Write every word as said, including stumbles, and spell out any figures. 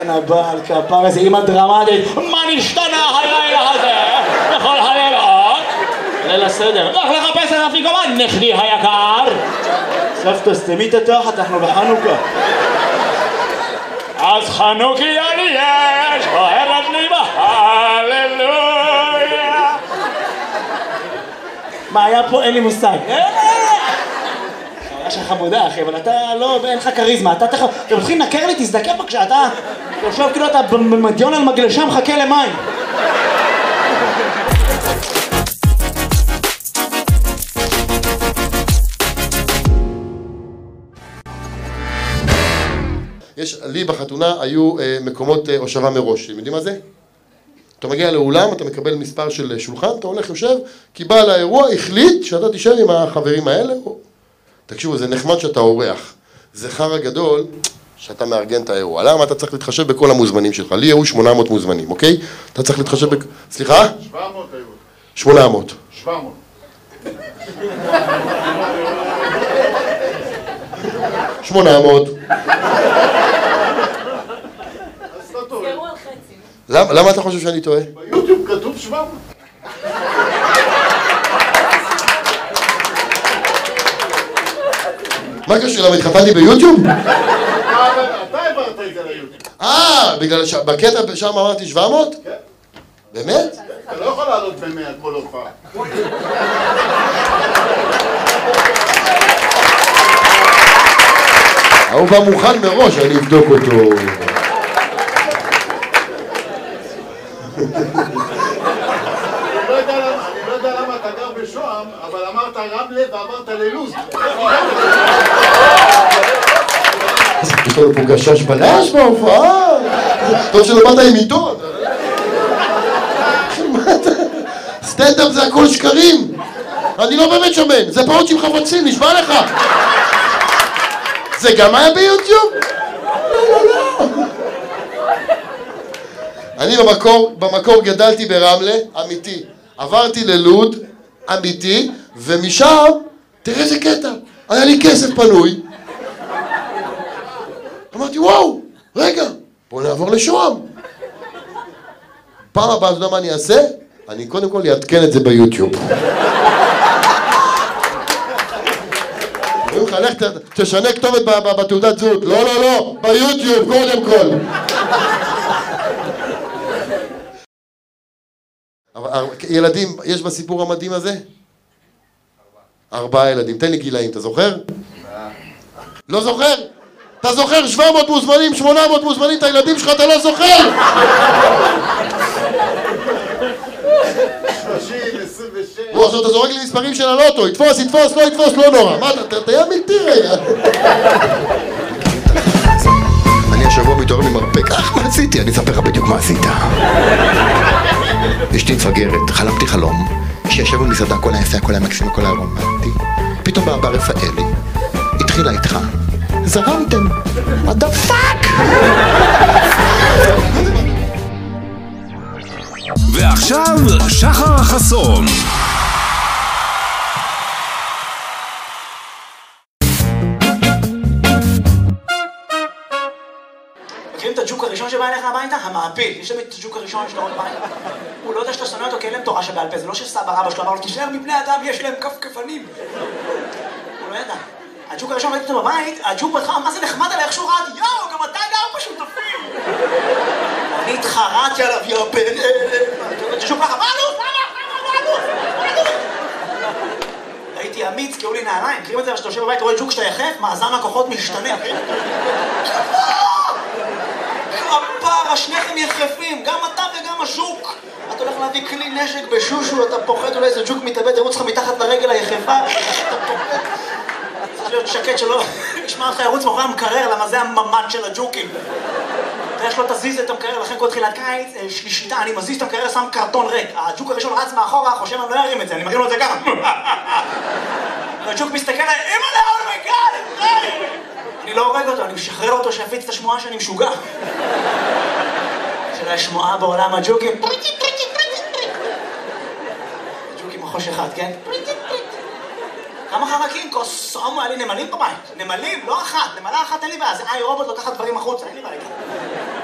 הבעל כפר איזה אימא דרמטית, מה נשתנה הלילה הזה? בכל הלילות? ליל הסדר, לך לחפש את אפיקומן, נכדי היקר! סבתא, סתמי את התחת, אנחנו בחנוכה. אז חנוכיה לי יש, אוהבת לי בהללויה. מה היה פה? אין לי מושג. חוויה שלך חמודה, אחי, אבל אתה לא, אין לך כריזמה. אתה תכף, אתם הולכים לנקר לי, תזדקר בבקשה, אתה יושב כאילו אתה במדיון על מגלשה מחכה למים. יש, לי בחתונה היו אה, מקומות אה, הושבה מראש, אתם יודעים מה זה? אתה מגיע לאולם, אתה מקבל מספר של שולחן, אתה הולך יושב, כי בעל האירוע החליט שאתה תישאר עם החברים האלה. או... תקשיבו, זה נחמד שאתה אורח. זה חרא גדול שאתה מארגן את האירוע. למה? אתה צריך להתחשב בכל המוזמנים שלך. לי היו שמונה מאות מוזמנים, אוקיי? אתה צריך להתחשב ב... סליחה? שבע מאות היו. שמונה מאות. שבע מאות. שמונה מאות. למה, למה אתה חושב שאני טועה? ביוטיוב כתוב שבע מאות. מה קשור? למה התחתנתי ביוטיוב? אתה העברת את זה ליוטיוב. אה, בגלל שבקטע שם אמרתי שבע מאות? כן. באמת? אתה לא יכול לעלות במאה כל הופעה. הוא בא מוכן מראש, אני אבדוק אותו. אני לא יודע למה אתה גר בשוהם, אבל אמרת רמלה ועברת ללוז. יש לנו פה גשש בלש בהופעה. טוב שלא באת עם עיתון. סטנדאפ זה הכל שקרים. אני לא באמת שמן, זה פעות עם חבצים, נשמע לך. זה גם היה ביוטיוב? לא, לא, לא. אני במקור, במקור גדלתי ברמלה, אמיתי. עברתי ללוד, אמיתי, ומשם, תראה איזה קטע, היה לי כסף פנוי. אמרתי, וואו, רגע, בוא נעבור לשוהם. פעם הבאה, אתה יודע מה אני אעשה? אני קודם כל אעדכן את זה ביוטיוב. אומרים לך, לך תשנה כתובת בתעודת זהות. לא, לא, לא, ביוטיוב קודם כל. ילדים, יש בסיפור המדהים הזה? ארבעה ילדים. תן לי גילאים, אתה זוכר? לא זוכר? אתה זוכר שבע מאות מוזמנים, שמונה מאות מוזמנים, את הילדים שלך אתה לא זוכר? שלושים, עשרים ושש. בוא, עכשיו אתה זורק לי מספרים של הלוטו, יתפוס, יתפוס, לא יתפוס, לא נורא. מה, אתה תהיה אמיתי רגע. אני השבוע מתעורר ממרפק. אך, מה עשיתי? אני אספר לך בדיוק מה עשית. אשתי מפגרת, חלמתי חלום, שישב במסעדה, הכל היה יפה, הכל היה מקסים, הכל היה רומנטי. פתאום בא רפאלי, התחילה איתך. זרמתם. What the fuck? ועכשיו שחר חסון. מכירים את הג'וק הראשון שבא אליך הביתה? המעפיל. יש שם את הג'וק הראשון שאתה רואה בבית. הוא לא יודע שאתה שונא אותו כי אין להם תורה שבעל פה. זה לא שסבא רבא שלו אמר לו, תישאר מבני אדם, יש להם כפכפנים. הוא לא ידע. הג'וק הראשון ראיתי אותו בבית, הג'וק בהתחלה, מה זה נחמד עליי, איך שהוא רעד, יאו, גם אתה גר בשותפים. אני התחרעתי עליו, יאו, בן... הג'וק ככה, מה עלו? למה? למה? מה עלו? הייתי אמיץ, כי היו לי נעליים. מכירים את זה, כשאתה יושב בבית, רואה ג'וק שאתה יחף, מאזן הכוחות משתנה. כפרה, שניכם יחפים, גם אתה וגם הז'וק. אתה הולך להביא כלי נשק בשושו, אתה פוחד, אולי איזה ג'וק מתאבד, ירוץ לך מתחת לרגל היחפה. אתה פוחד. צריך להיות שקט שלא ישמע לך ירוץ מאחורי המקרר, למה זה הממד של הג'וקים. תראה שלא תזיז את המקרר, לכן כל תחילת קיץ, יש לי שיטה, אני מזיז את המקרר, שם קרטון ריק. הג'וק הראשון רץ מאחורה, חושב אני לא ירים את זה, אני מרים לו את זה ככה. והג'וק מסתכל עליי, אמא לה, אומייגאד, אני לא הורג אותו, אני משחרר אותו שיפיץ את השמועה שאני משוגע. של השמועה בעולם הג'וקים. ג'וקים מחוש אחד, כן? כמה חרקים? כוס הומו, היה לי נמלים בבית. נמלים, לא אחת. נמלה אחת אין לי בעיה. זה איי רובוט לוקחת דברים החוצה, אין לי בעיה.